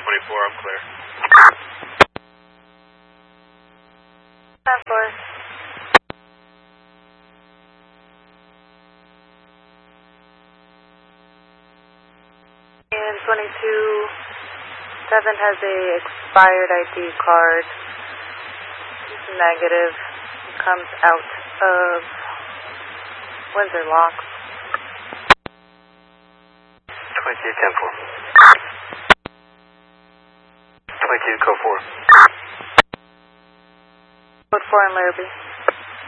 I'm clear. 10-4. And 22-7 has a expired ID card. It's negative. It comes out of Windsor Locks. 22-10-4. 22 code 4. Code 4 in Larrabee.